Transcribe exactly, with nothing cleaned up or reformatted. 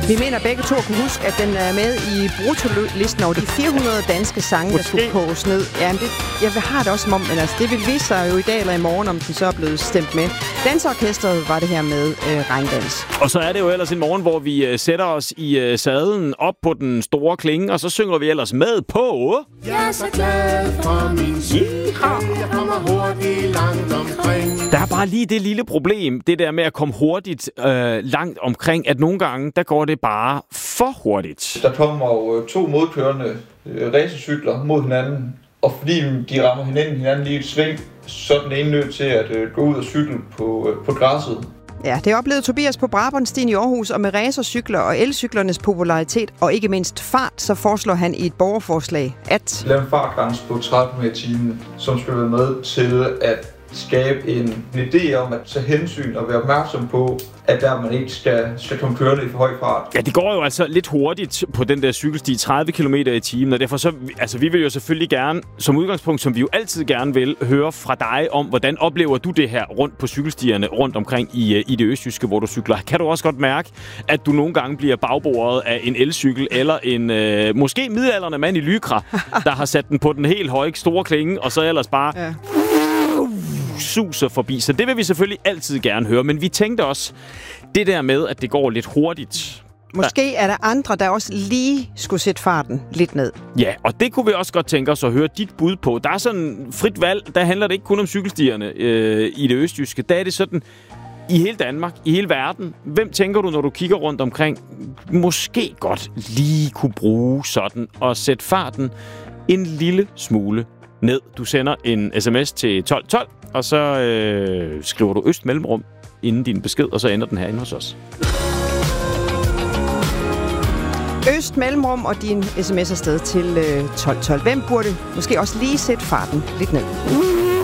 Vi mener begge to kunne huske, at den er med i bruttolisten over de fire hundrede danske sange, der skulle koges ned. Jamen, det, jeg har det også som om, men altså, det vil vise sig jo i dag eller i morgen, om den så er blevet stemt med. Danseorkestret var det her med øh, regndans. Og så er det jo ellers en morgen, hvor vi øh, sætter os i øh, sadlen op på den store klinge, og så synger vi ellers med på... Jeg er så glad for min cykel, jeg kommer hurtigt langt omkring. Der er bare lige det lille problem, det der med at komme hurtigt øh, langt omkring, at nogle gange, der går det bare for hurtigt. Der kommer jo to modkørende øh, racercykler mod hinanden, og fordi de rammer hinanden, hinanden lige et sving, så er den ene nødt til at øh, gå ud og cykle på, øh, på græsset. Ja, det oplevede Tobias på Brabrandstien i Aarhus, og med racercykler og elcyklernes popularitet, og ikke mindst fart, så foreslår han i et borgerforslag, at... Lave en fartgrænse på tredive kilometer i timen, som skal være med til at skabe en, en idé om at tage hensyn og være opmærksom på, at der man ikke skal, skal komme kørende i for høj fart. Ja, det går jo altså lidt hurtigt på den der cykelsti, tredive kilometer i timen, og derfor så, altså vi vil jo selvfølgelig gerne, som udgangspunkt, som vi jo altid gerne vil, høre fra dig om, hvordan oplever du det her rundt på cykelstierne rundt omkring i, i det østjyske, hvor du cykler. Kan du også godt mærke, at du nogle gange bliver bagbordet af en elcykel, eller en øh, måske midaldrende mand i Lycra, der har sat den på den helt høje store klinge, og så ellers bare... Ja. suser forbi. Så det vil vi selvfølgelig altid gerne høre. Men vi tænkte også, det der med, at det går lidt hurtigt. Måske er der andre, der også lige skulle sætte farten lidt ned. Ja, og det kunne vi også godt tænke os at høre dit bud på. Der er sådan frit valg. Der handler det ikke kun om cykelstierne øh, i det østjyske. Der er det sådan, i hele Danmark, i hele verden. Hvem tænker du, når du kigger rundt omkring, måske godt lige kunne bruge sådan og sætte farten en lille smule ned. Du sender en sms til tolv tolv, og så øh, skriver du Øst Mellemrum inden din besked, og så ender den herinde hos os. Øst Mellemrum og din sms afsted til øh, tolv tolv. Hvem burde måske også lige sætte farten lidt ned?